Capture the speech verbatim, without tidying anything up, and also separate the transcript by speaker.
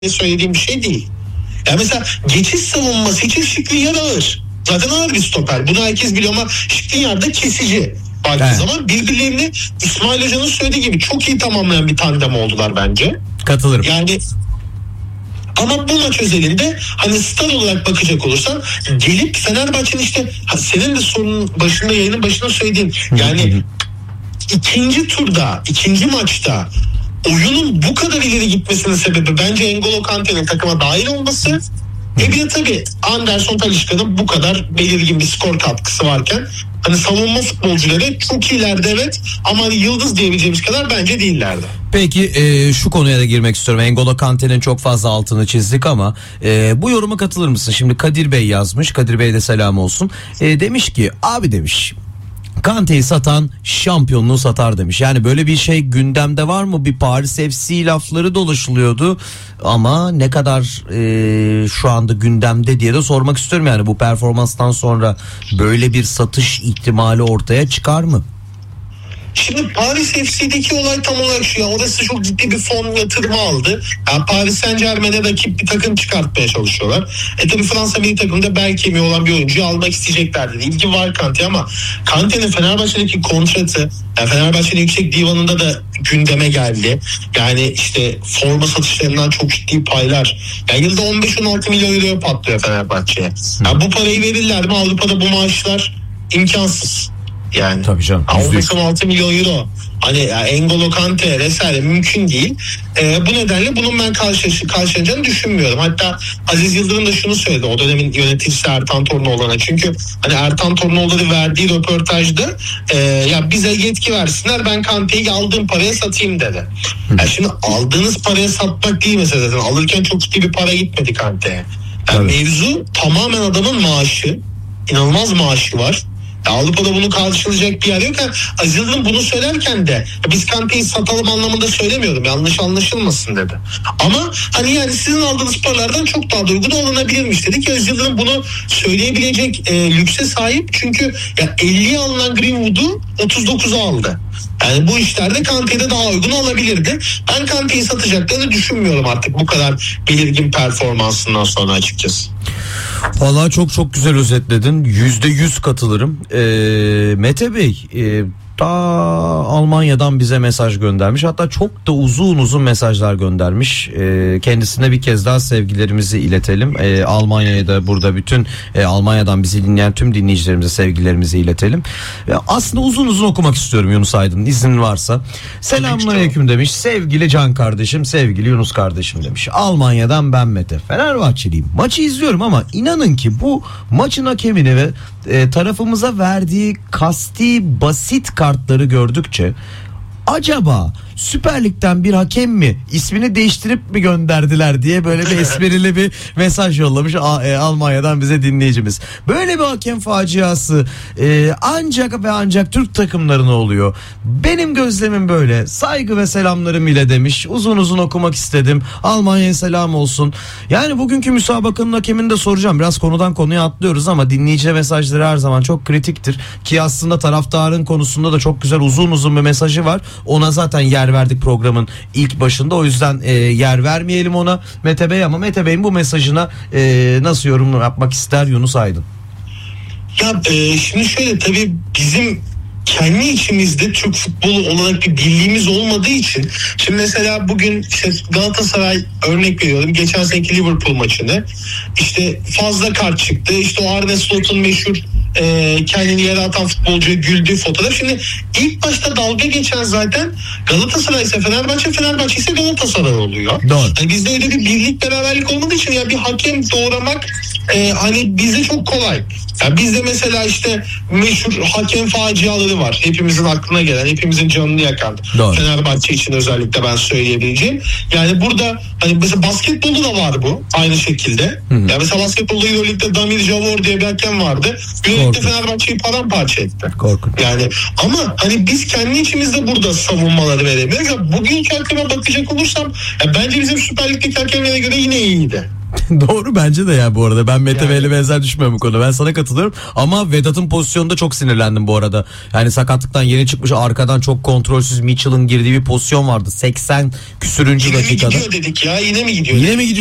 Speaker 1: söylediğim bir şey değil. Yani mesela geçiş savunması için Skriniar ağır. Zaten ağır bir stoper. Bunu herkes biliyor ama Skriniar da kesici. Baktığı evet. zaman birbirlerini İsmail Hoca'nın söylediği gibi çok iyi tamamlayan bir tandem oldular bence.
Speaker 2: Katılırım.
Speaker 1: Yani ama bu maç özelinde hani stat olarak bakacak olursan gelip Fenerbahçe'nin işte senin de sorunun başında yayının başında söylediğin yani ikinci turda ikinci maçta oyunun bu kadar ileri gitmesinin sebebi bence N'Golo Kante'nin takıma dahil olması. E bir de tabii Anderson Talisca'nın bu kadar belirgin bir skor katkısı varken hani savunma futbolcuları çok iyilerdi evet ama hani yıldız diyebileceğimiz kadar bence değillerdi.
Speaker 2: Peki e, şu konuya da girmek istiyorum. N'Golo Kante'nin çok fazla altını çizdik ama e, bu yoruma katılır mısın? Şimdi Kadir Bey yazmış. Kadir Bey de selam olsun. E, demiş ki abi demiş Kante'yi satan şampiyonluğu satar demiş. Yani böyle bir şey gündemde var mı? Bir Paris F C lafları dolaşılıyordu ama ne kadar e, şu anda gündemde diye de sormak istiyorum. Yani bu performanstan sonra böyle bir satış ihtimali ortaya çıkar mı?
Speaker 1: Şimdi Paris F C'deki olay tam olarak şu ya, orası çok ciddi bir fon yatırımı aldı. Yani Paris Saint Germain'e rakip bir takım çıkartmaya çalışıyorlar. E tabi Fransa milli takımda bel kemiği olan bir oyuncuyu almak isteyeceklerdi. İlgi var Kante ama Kante'nin Fenerbahçe'deki kontratı, yani Fenerbahçe'nin yüksek divanında da gündeme geldi. Yani işte forma satışlarından çok ciddi paylar. Yani yılda on beş on altı milyon euroya patlıyor Fenerbahçe'ye. Yani bu parayı verirler mi? Avrupa'da bu maaşlar imkansız. Yani
Speaker 2: tabii canım.
Speaker 1: on beş on altı milyon euro. Hani yani N'Golo Kante vesaire mümkün değil. Ee, bu nedenle bunun ben karşı, karşılanacağını düşünmüyorum. Hatta Aziz Yıldırım da şunu söyledi o dönemin yöneticisi Ertan Torinoğlu'na. Çünkü hani Ertan Torinoğlu'nun verdiği röportajda e, ya bize yetki versinler ben Kante'yi aldığım paraya satayım dedi. Yani şimdi aldığınız paraya satmak değil mesela zaten. Alırken çok ciddi bir para gitmedi Kante'ye. Yani mevzu tamamen adamın maaşı. İnanılmaz maaşı var. Avrupa'da bunu karşılayacak bir yer yok. Yani Aziz Yıldırım bunu söylerken de biz Kante'yi satalım anlamında söylemiyorum. Yanlış anlaşılmasın dedi. Ama hani yani sizin aldığınız paralardan çok daha da uygun alınabilirmiş dedi ki Aziz Yıldırım bunu söyleyebilecek e, lükse sahip. Çünkü ya elliye alınan Greenwood'u otuz dokuza aldı. Yani bu işlerde Kante'yi de daha uygun olabilirdi. Ben Kante'yi satacaklarını düşünmüyorum artık bu kadar belirgin performansından sonra açıkçası.
Speaker 2: Vallahi çok çok güzel özetledin. Yüzde yüz katılırım. Ee, Mete Bey e, ta Almanya'dan bize mesaj göndermiş. Hatta çok da uzun uzun mesajlar göndermiş. Ee, kendisine bir kez daha sevgilerimizi iletelim. Ee, Almanya'ya da burada bütün e, Almanya'dan bizi dinleyen tüm dinleyicilerimize sevgilerimizi iletelim. Ee, aslında uzun uzun okumak istiyorum Yunus Aydın iznin varsa. Selamünaleyküm demiş. Sevgili Can kardeşim, sevgili Yunus kardeşim demiş. Almanya'dan ben Mete. Fenerbahçeliyim. Maçı izliyorum ama inanın ki bu maçın hakemini ve e, tarafımıza verdiği kasti basit kartları gördükçe acaba Süper Lig'den bir hakem mi ismini değiştirip mi gönderdiler diye böyle bir esprili bir mesaj yollamış Almanya'dan bize dinleyicimiz. Böyle bir hakem faciası e, ancak ve ancak Türk takımlarına oluyor. Benim gözlemim böyle. Saygı ve selamlarım ile demiş. Uzun uzun okumak istedim. Almanya'ya selam olsun. Yani bugünkü müsabakanın hakemini de soracağım. Biraz konudan konuya atlıyoruz ama dinleyici mesajları her zaman çok kritiktir. Ki aslında taraftarın konusunda da çok güzel uzun uzun bir mesajı var. Ona zaten yer verdik programın ilk başında. O yüzden e, yer vermeyelim ona Mete Bey ama Mete Bey'in bu mesajına e, nasıl yorum yapmak ister Yunus Aydın?
Speaker 1: Ya e, şimdi şöyle tabii bizim kendi içimizde Türk futbolu olarak bir birliğimiz olmadığı için şimdi mesela bugün işte Galatasaray örnek veriyorum geçen seneki Liverpool maçında işte fazla kart çıktı işte o Arne Slot'un meşhur e, kendini yere atan futbolcuya güldüğü fotoğraf. Şimdi ilk başta dalga geçen zaten Galatasaray ise Fenerbahçe, Fenerbahçe ise Galatasaray oluyor. Yani bizde öyle bir birlik beraberlik olmadığı için ya bir hakem doğramak e, hani bizde çok kolay. Yani bizde mesela işte meşhur hakem faciaları var. Hepimizin aklına gelen, hepimizin canını yakan. Doğru. Fenerbahçe için özellikle ben söyleyebileceğim. Yani burada hani mesela basketbolda da var bu aynı şekilde. Hı hı. Yani mesela basketbolda Euroleague'de Damir Javor diye bir hakem vardı. Euroleague'de Fenerbahçe'yi paramparça etti. Korkunç. Yani ama hani biz kendi içimizde burada savunmaları veremiyoruz. Ya bugünkü hakeme bakacak olursam ya bence bizim Süper Lig'deki hakemlere göre yine iyiydi.
Speaker 2: Doğru bence de ya bu arada. Ben Mete
Speaker 1: Yani.
Speaker 2: Bey'le benzer düşmüyorum bu konuda. Ben sana katılıyorum. Ama Vedat'ın pozisyonunda çok sinirlendim bu arada. Yani sakatlıktan yeni çıkmış, arkadan çok kontrolsüz Mitchell'ın girdiği bir pozisyon vardı. seksen küsürüncü
Speaker 1: Yine mi
Speaker 2: dakikada.
Speaker 1: gidiyor dedik ya, yine mi gidiyor
Speaker 2: Yine
Speaker 1: dedik.
Speaker 2: mi gidiyor?